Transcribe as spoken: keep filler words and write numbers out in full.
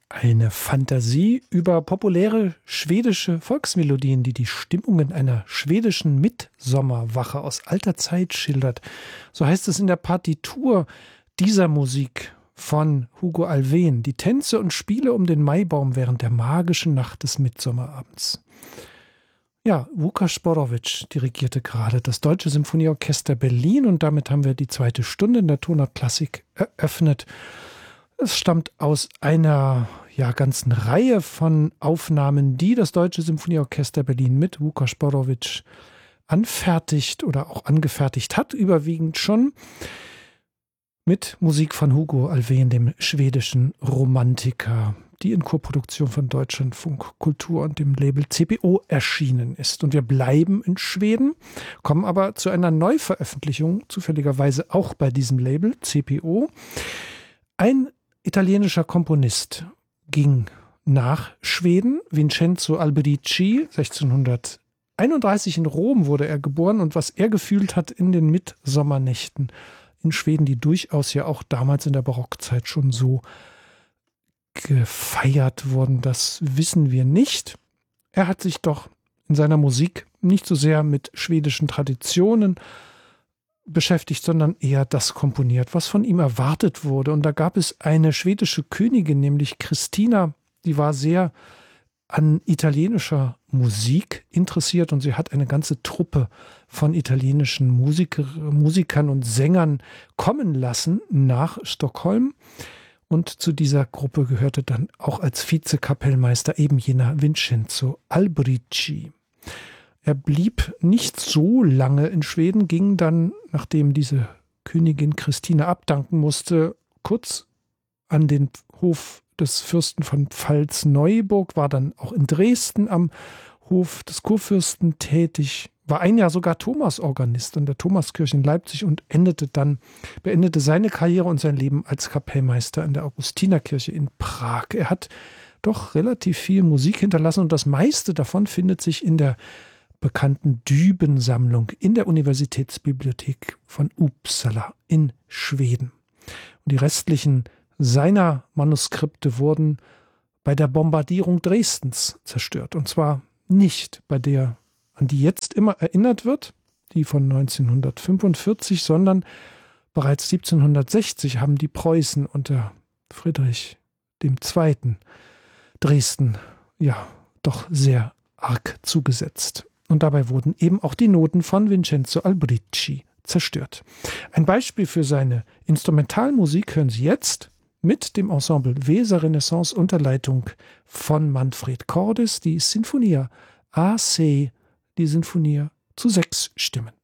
Eine Fantasie über populäre schwedische Volksmelodien, die die Stimmungen einer schwedischen Mitsommerwache aus alter Zeit schildert. So heißt es in der Partitur dieser Musik von Hugo Alfvén. Die Tänze und Spiele um den Maibaum während der magischen Nacht des Mitsommerabends. Ja, Łukasz Borowicz dirigierte gerade das Deutsche Symphonieorchester Berlin und damit haben wir die zweite Stunde in der Tonart Klassik eröffnet. Es stammt aus einer ja, ganzen Reihe von Aufnahmen, die das Deutsche Symphonieorchester Berlin mit Łukasz Borowicz anfertigt oder auch angefertigt hat, überwiegend schon mit Musik von Hugo Alfvén, dem schwedischen Romantiker, die in Koproduktion von Deutschlandfunk Kultur und dem Label C P O erschienen ist. Und wir bleiben in Schweden, kommen aber zu einer Neuveröffentlichung, zufälligerweise auch bei diesem Label C P O. Ein italienischer Komponist ging nach Schweden, Vincenzo Alberici, sechzehnhunderteinunddreißig in Rom wurde er geboren, und was er gefühlt hat in den Mitsommernächten in Schweden, die durchaus ja auch damals in der Barockzeit schon so gefeiert wurden, das wissen wir nicht. Er hat sich doch in seiner Musik nicht so sehr mit schwedischen Traditionen beschäftigt, sondern eher das komponiert, was von ihm erwartet wurde. Und da gab es eine schwedische Königin, nämlich Christina, die war sehr an italienischer Musik interessiert und sie hat eine ganze Truppe von italienischen Musiker, Musikern und Sängern kommen lassen nach Stockholm. Und zu dieser Gruppe gehörte dann auch als Vizekapellmeister eben jener Vincenzo Alberici. Er blieb nicht so lange in Schweden, ging dann, nachdem diese Königin Christine abdanken musste, kurz an den Hof des Fürsten von Pfalz-Neuburg, war dann auch in Dresden am Hof des Kurfürsten tätig, war ein Jahr sogar Thomasorganist an der Thomaskirche in Leipzig und endete dann, beendete seine Karriere und sein Leben als Kapellmeister in der Augustinerkirche in Prag. Er hat doch relativ viel Musik hinterlassen und das meiste davon findet sich in der bekannten Dübensammlung in der Universitätsbibliothek von Uppsala in Schweden. Und die restlichen seiner Manuskripte wurden bei der Bombardierung Dresdens zerstört. Und zwar nicht bei der, an die jetzt immer erinnert wird, die von neunzehnhundertfünfundvierzig, sondern bereits siebzehnhundertsechzig haben die Preußen unter Friedrich dem Zweiten. Dresden ja doch sehr arg zugesetzt. Und dabei wurden eben auch die Noten von Vincenzo Alberici zerstört. Ein Beispiel für seine Instrumentalmusik hören Sie jetzt mit dem Ensemble Weser Renaissance unter Leitung von Manfred Cordes, die Sinfonia A C, die Sinfonia zu sechs Stimmen.